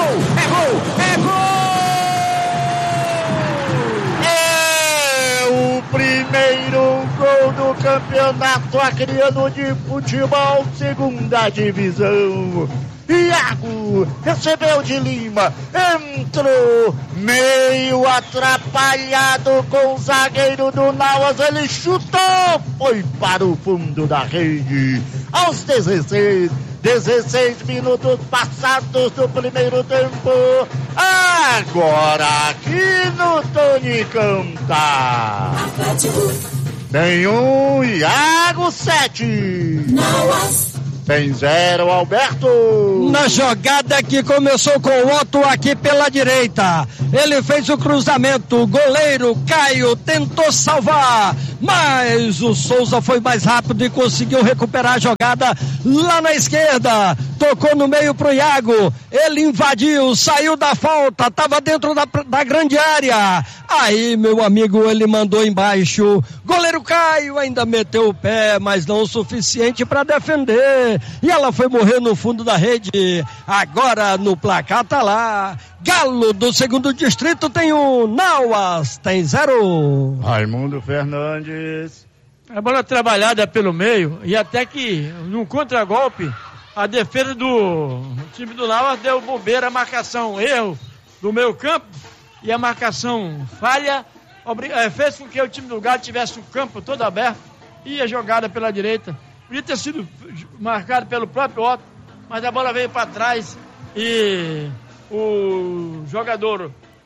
É o primeiro gol do campeonato acreano de futebol, segunda divisão. Iago recebeu de Lima, entrou meio atrapalhado com o zagueiro do Nauas, ele chutou, foi para o fundo da rede. Aos 16 minutos passados do primeiro tempo, agora aqui no Tonicão tá. Tem um Iago 7. Nauas. Tem 0, Alberto. Na jogada que começou com o Otto aqui pela direita. Ele fez o cruzamento. O goleiro Caio tentou salvar, mas o Souza foi mais rápido e conseguiu recuperar a jogada lá na esquerda. Tocou no meio pro Iago. Ele invadiu, saiu da falta, estava dentro da grande área. Aí, meu amigo, ele mandou embaixo. Goleiro Caio ainda meteu o pé, mas não o suficiente para defender. E ela foi morrer no fundo da rede. Agora no placar tá lá. Galo do segundo distrito tem 1, Nauas tem 0. Raimundo Fernandes. A bola trabalhada pelo meio e até que num contragolpe a defesa do time do Nauas deu bobeira, a marcação, erro do meio campo e a marcação falha, fez com que o time do Galo tivesse o campo todo aberto e a jogada pela direita. Podia ter sido marcado pelo próprio Otto, mas a bola veio para trás e o jogador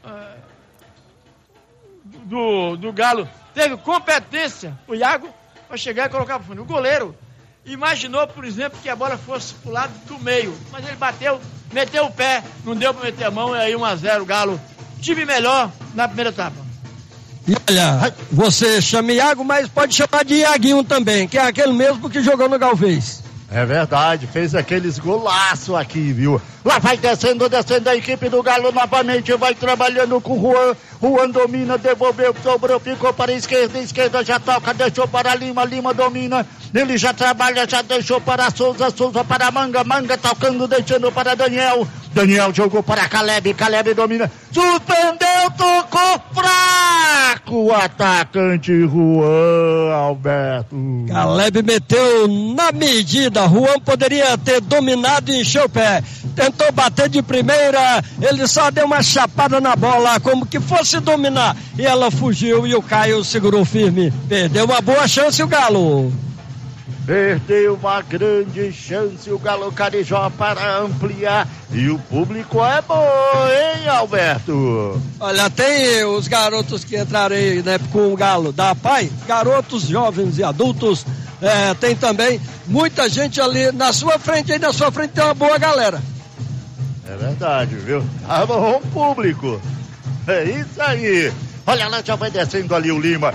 do Galo teve competência, o Iago, para chegar e colocar para fundo. O goleiro imaginou, por exemplo, que a bola fosse pro lado do meio, mas ele bateu, meteu o pé, não deu para meter a mão, e aí 1-0 Galo, time melhor na primeira etapa. E olha, você chama Iago, mas pode chamar de Iaguinho também, que é aquele mesmo que jogou no Galvez. É verdade, fez aqueles golaços aqui, viu? Lá vai descendo a equipe do Galo novamente, vai trabalhando com o Juan domina, devolveu, sobrou, ficou para a esquerda já toca, deixou para Lima domina, ele já trabalha, já deixou para Souza para Manga tocando, deixando para Daniel jogou para Caleb domina, suspendeu, tocou fraco o atacante Juan, Alberto. Caleb meteu na medida, Juan poderia ter dominado e encheu o pé, tentou bater de primeira, ele só deu uma chapada na bola, como que fosse dominar, e ela fugiu e o Caio segurou firme, perdeu uma boa chance o Galo. Perdeu uma grande chance o Galo Carijó para ampliar, e o público é bom, hein, Alberto? Olha, tem os garotos que entraram aí, né, com o Galo da PAI, garotos, jovens e adultos, tem também muita gente ali na sua frente, aí na sua frente tem uma boa galera. É verdade, viu? Tá bom, público. É isso aí. Olha lá, já vai descendo ali o Lima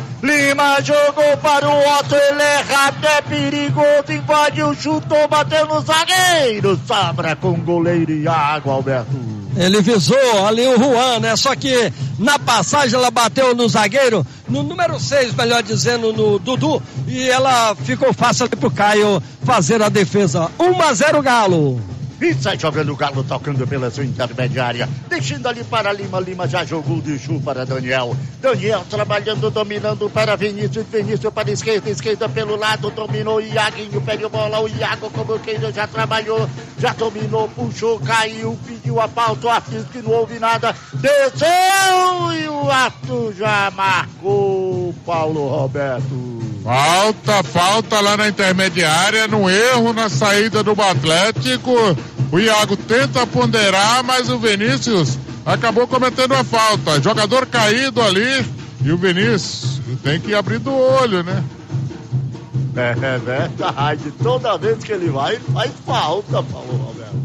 jogou para o Otto, ele é rápido, é perigoso, invadiu, chutou, bateu no zagueiro, sobra com o goleiro Iago, Alberto. Ele visou ali o Juan, né? Só que na passagem ela bateu no zagueiro, no número 6, melhor dizendo, no Dudu, e ela ficou fácil ali pro Caio fazer a defesa. 1-0 Galo. E sai jogando o Galo, tocando pela sua intermediária, deixando ali para Lima já jogou, deixou para Daniel trabalhando, dominando para Vinícius para a esquerda pelo lado, dominou, Iaguinho pega a bola, o Iago como queira, já trabalhou, já dominou, puxou, caiu, pediu a falta, o Afis que não houve nada, desceu e o Arthur já marcou, Paulo Roberto. Falta lá na intermediária, no erro na saída do Atlético. O Iago tenta ponderar, mas o Vinícius acabou cometendo a falta. Jogador caído ali e o Vinícius tem que abrir do olho, né? É verdade, toda vez que ele vai, faz falta, Paulo Roberto.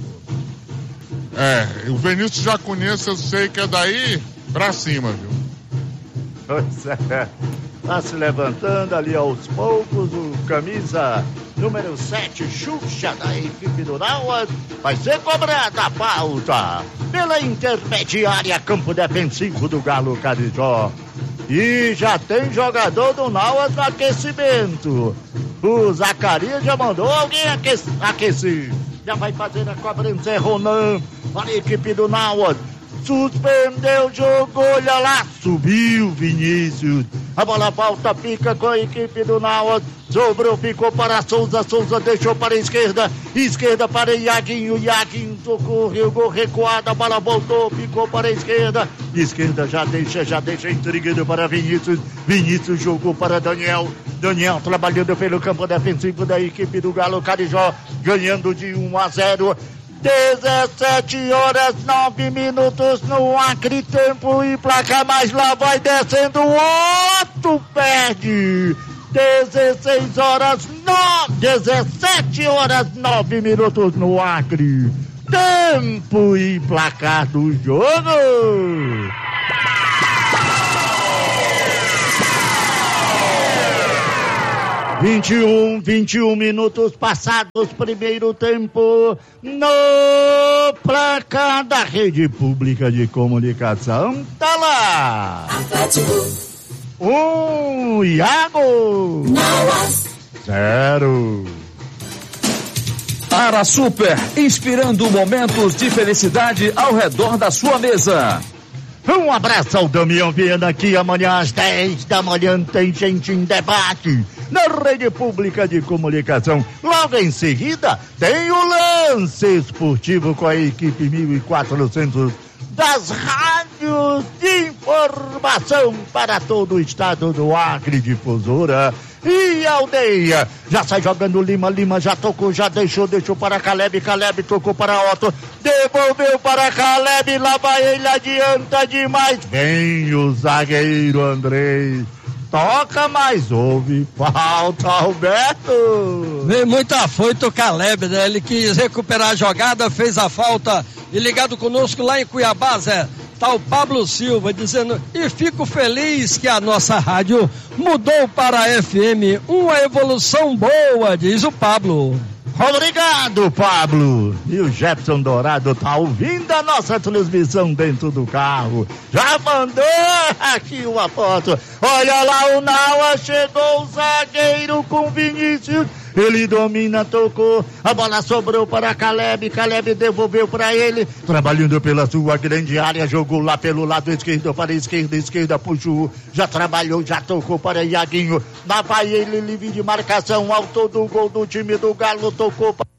O Vinícius já conhece, eu sei que é daí pra cima, viu? Pois é. Tá se levantando ali aos poucos, o camisa número 7, Xuxa da equipe do Nauas, vai ser cobrada a falta pela intermediária, campo defensivo do Galo Carijó. E já tem jogador do Nauas no aquecimento. O Zacarias já mandou alguém aquecer. Já vai fazer a cobrança, é Ronan. para a equipe do Nauas. Suspendeu, jogou, olha lá, subiu Vinícius. A bola volta, fica com a equipe do Nauas. Sobrou, ficou para Souza, Souza deixou para a esquerda, esquerda para Iaguinho, Iaguinho socorreu, gol recuado, a bola voltou, ficou para a esquerda, esquerda já deixa intrigado para Vinícius, Vinícius jogou para Daniel, Daniel trabalhando pelo campo defensivo da equipe do Galo Carijó, ganhando de 1-0. 17h09 no Acre, tempo e placar, mas lá vai descendo o outro, perde. 17h09 no Acre, tempo e placar do jogo. 21 minutos passados, primeiro tempo, no placar da Rede Pública de Comunicação, tá lá. Atlético. Iago. 0. Ara Super, inspirando momentos de felicidade ao redor da sua mesa. Um abraço ao Damião Viana, que amanhã às 10 da manhã tem gente em debate na Rede Pública de Comunicação. Logo em seguida tem o lance esportivo com a equipe 1400 das rádios de informação para todo o estado do Acre, Difusora e Aldeia. Já sai jogando Lima já tocou, já deixou para Caleb tocou para Otto, devolveu para Caleb, lá vai ele, adianta demais, vem o zagueiro Andrei, toca, mas houve falta, Alberto. Vem muito afoito o Caleb, né? Ele quis recuperar a jogada, fez a falta. E ligado conosco lá em Cuiabá, Zé, tá o Pablo Silva dizendo: e fico feliz que a nossa rádio mudou para a FM, uma evolução boa, diz o Pablo. Obrigado, Pablo. E o Jefferson Dourado tá ouvindo a nossa transmissão dentro do carro. Já mandou aqui uma foto. Olha lá, o Naua chegou, o zagueiro com Vinícius. Ele domina, tocou, a bola sobrou para Caleb devolveu para ele, trabalhando pela sua grande área, jogou lá pelo lado esquerdo para a esquerda puxou, já trabalhou, já tocou para Iaguinho, lá vai ele livre de marcação, autor do gol do time do Galo, tocou para